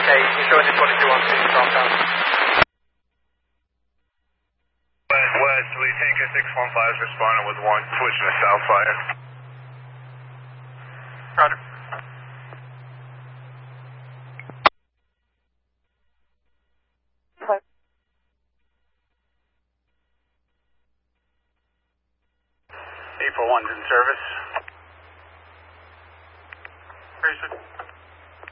Okay, you showing the 2216 southbound. West, lead tanker 615 is responding with 1, switching to south fire. Roger. April 1's in service. Appreciate it.